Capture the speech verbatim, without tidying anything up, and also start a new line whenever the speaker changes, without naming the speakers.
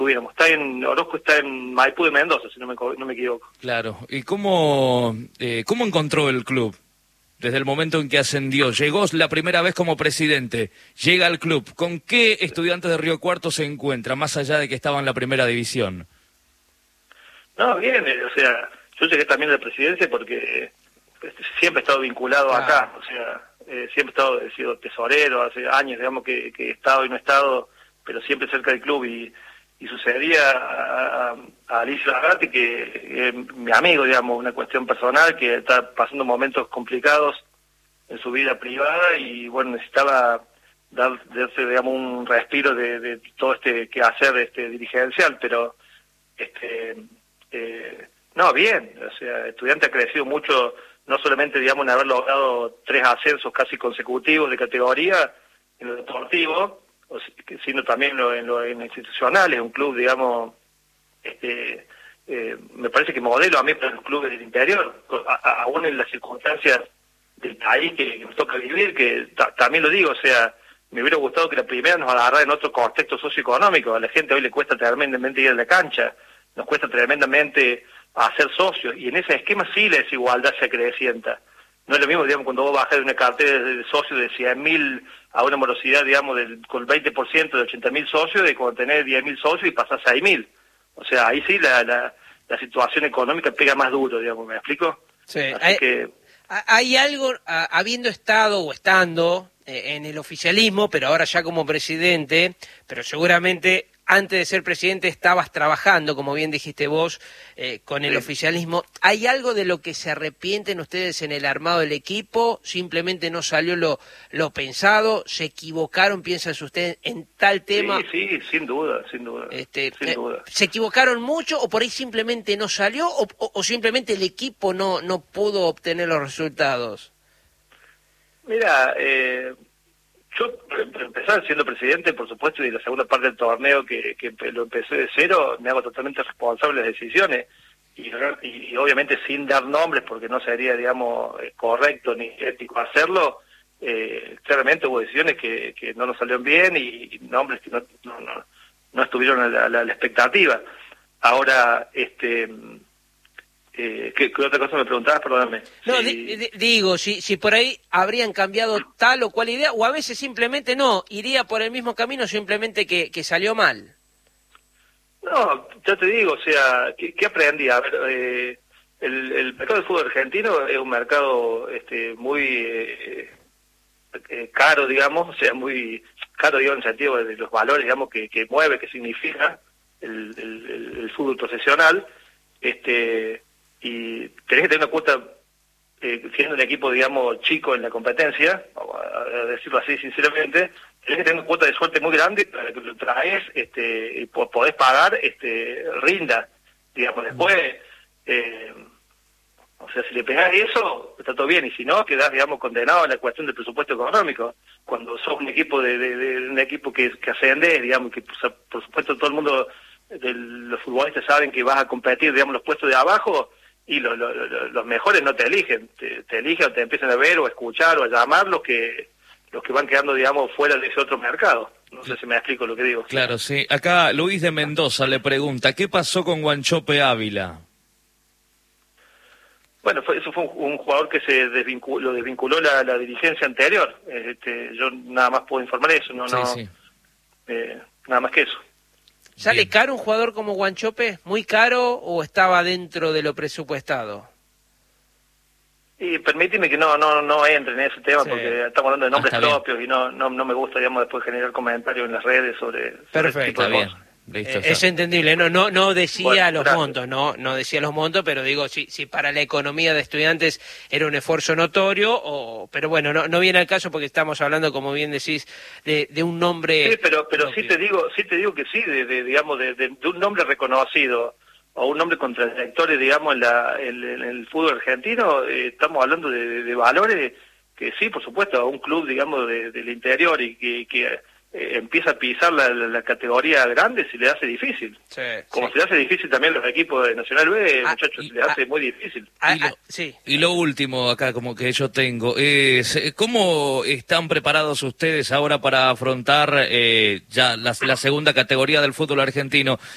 estuviéramos. Está en, Orozco está en Maipú de Mendoza, si no me, no me equivoco.
Claro. ¿Y cómo, eh, cómo encontró el club? Desde el momento en que ascendió, llegó la primera vez como presidente, llega al club, ¿con qué Estudiantes de Río Cuarto se encuentra, más allá de que estaba en la primera división?
No, bien, eh, o sea, yo llegué también a la presidencia porque eh, siempre he estado vinculado claro. acá, o sea, eh, siempre he estado, he sido tesorero, hace años, digamos, que, que he estado y no he estado, pero siempre cerca del club, y, y sucedía a, a, a Alicia Lagarte, que eh, mi amigo, digamos, una cuestión personal, que está pasando momentos complicados en su vida privada, y bueno, necesitaba dar, darse, digamos, un respiro de, de todo este quehacer este, dirigencial, pero este eh, no, bien, o sea, Estudiante ha crecido mucho, no solamente, digamos, en haber logrado tres ascensos casi consecutivos de categoría en lo deportivo, sino también en lo, en lo, en lo institucional. Es un club, digamos, este, eh, me parece que modelo a mí para los clubes del interior, a, a, aún en las circunstancias del país que, que nos toca vivir, que ta, también lo digo, o sea, me hubiera gustado que la primera nos agarrara en otro contexto socioeconómico. A la gente hoy le cuesta tremendamente ir a la cancha, nos cuesta tremendamente hacer socios, y en ese esquema sí la desigualdad se acrecienta. No es lo mismo, digamos, cuando vos bajás de una cartera de socios de cien mil a una morosidad, digamos, del, con el veinte por ciento de ochenta mil socios, de cuando tenés diez mil socios y pasás a seis mil. O sea, ahí sí la, la, la situación económica pega más duro, digamos, ¿me explico?
Sí.
Así
hay,
que...
hay algo, a, habiendo estado o estando eh, en el oficialismo, pero ahora ya como presidente, pero seguramente antes de ser presidente estabas trabajando, como bien dijiste vos, eh, con el sí. oficialismo. ¿Hay algo de lo que se arrepienten ustedes en el armado del equipo? ¿Simplemente no salió lo, lo pensado? ¿Se equivocaron, piensan ustedes, en tal tema?
Sí, sí, sin duda, sin duda.
Este,
sin
eh,
duda.
¿Se equivocaron mucho o por ahí simplemente no salió o, o, o simplemente el equipo no, no pudo obtener los resultados?
Mira, eh... yo, para empezar, siendo presidente, por supuesto, y la segunda parte del torneo que, que lo empecé de cero, me hago totalmente responsable de las decisiones, y, y, y obviamente sin dar nombres, porque no sería, digamos, correcto ni ético hacerlo. Eh, claramente hubo decisiones que, que no nos salieron bien, y, y nombres que no, no, no, no estuvieron a la, a la, a la expectativa. Ahora, este... Eh, ¿qué, ¿Qué otra cosa me preguntabas? Perdóname.
No,
si...
di, di, digo, si, si por ahí habrían cambiado tal o cual idea, o a veces simplemente no, iría por el mismo camino, simplemente que, que salió mal.
No, ya te digo, o sea, ¿qué, qué aprendí? A ver, eh, el, el mercado del fútbol argentino es un mercado este, muy eh, eh, caro, digamos, o sea, muy caro, digo, en el sentido de los valores, digamos, que, que mueve, que significa el, el, el fútbol profesional, este... y tenés que tener una cuota, eh, siendo un equipo, digamos, chico en la competencia, a decirlo así sinceramente, tenés que tener una cuota de suerte muy grande para que lo traes este, y podés pagar, este, rinda, digamos, después, eh, o sea, si le pegás eso, está todo bien, y si no, quedás, digamos, condenado a la cuestión del presupuesto económico. Cuando sos un equipo de, de, de un equipo que, que ascende, digamos, que por, por supuesto todo el mundo, de los futbolistas saben que vas a competir, digamos, los puestos de abajo, y lo, lo, lo, los mejores no te eligen, te, te eligen o te empiezan a ver o a escuchar o a llamar los que los que van quedando, digamos, fuera de ese otro mercado. No sé si me explico lo que digo.
Claro, sí. Acá Luis de Mendoza le pregunta, ¿qué pasó con Wanchope Ávila?
Bueno, fue, eso fue un, un jugador que se desvinculó, lo desvinculó la, la dirigencia anterior. Este, yo nada más puedo informar eso, no,
sí,
no,
sí.
Eh, nada más que eso.
¿Sale
Bien.
caro un jugador como Wanchope? ¿Muy caro o estaba dentro de lo presupuestado?
Y permíteme que no no no entre en ese tema, sí, porque estamos hablando de nombres
ah,
propios bien. y no, no no me gusta, digamos, después generar comentarios en las redes sobre, sobre
Perfecto,
este tipo de
bien.
cosas.
Listo,
eh, es entendible, no no no decía
bueno,
los
gracias.
montos, no no decía los montos, pero digo, si si para la economía de Estudiantes era un esfuerzo notorio, o pero bueno, no no viene al caso porque estamos hablando, como bien decís, de, de un nombre.
Sí, pero pero
propio.
sí te digo sí te digo que sí, de, de digamos, de, de, de un nombre reconocido, o un nombre con trayectoria, digamos, en, la, en, en el fútbol argentino, eh, estamos hablando de, de, de valores que sí, por supuesto, a un club, digamos, de, del interior y que, que eh, empieza a pisar la, la, la categoría grande, se le hace difícil.
Sí,
Como
sí.
se le hace difícil también a los equipos de Nacional B,
Ah,
muchachos,
y,
se le hace
ah,
muy difícil.
Ah,
Y lo,
ah, sí.
y lo último acá como que yo tengo es ¿cómo están preparados ustedes ahora para afrontar eh, ya la, la segunda categoría del fútbol argentino?